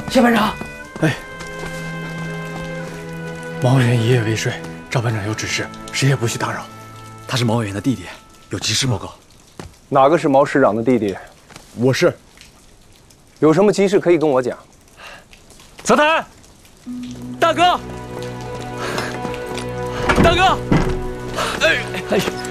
谢班长。 哎，毛委员一夜未睡，赵班长有指示，谁也不许打扰。 他是毛委员的弟弟，有急事报告。 哪个是毛师长的弟弟？ 我是。 有什么急事可以跟我讲。 泽台，大哥，大哥，哎。